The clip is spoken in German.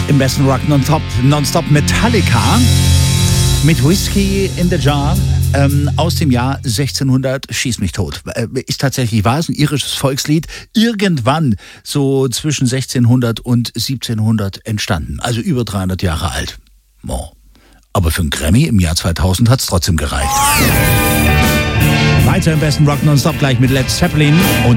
Im besten Rock nonstop Metallica mit Whiskey in the Jar aus dem Jahr 1600, schieß mich tot. Ist tatsächlich wahr, ist ein irisches Volkslied, irgendwann so zwischen 1600 und 1700 entstanden, also über 300 Jahre alt. Oh. Aber für einen Grammy im Jahr 2000 hat es trotzdem gereicht. Weiter im besten Rock nonstop gleich mit Led Zeppelin und